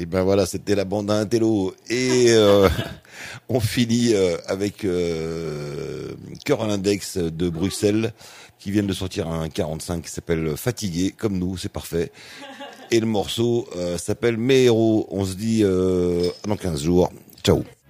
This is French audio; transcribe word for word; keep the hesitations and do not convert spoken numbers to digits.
Et ben voilà, c'était la bande à un télo. Et euh, on finit euh, avec euh, Cœur à l'index de Bruxelles, qui viennent de sortir un quarante-cinq qui s'appelle Fatigué, comme nous, c'est parfait. Et le morceau euh, s'appelle Mes héros. On se dit euh, dans quinze jours. Ciao.